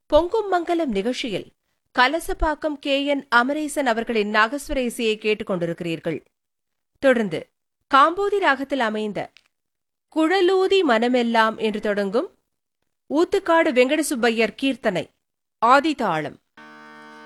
பொங்கும் மங்கலம் நிகழ்ச்சியில் கலசப்பாக்கம் கே.என். அமரேசன் அவர்களின் நாகஸ்வர இசையை கேட்டுக் கொண்டிருக்கிறீர்கள். தொடர்ந்து காம்போதி ராகத்தில் அமைந்த குழலூதி மனமெல்லாம் என்று தொடங்கும் ஊத்துக்காடு வெங்கட சுப்பையர் கீர்த்தனை ஆதிதாளம்.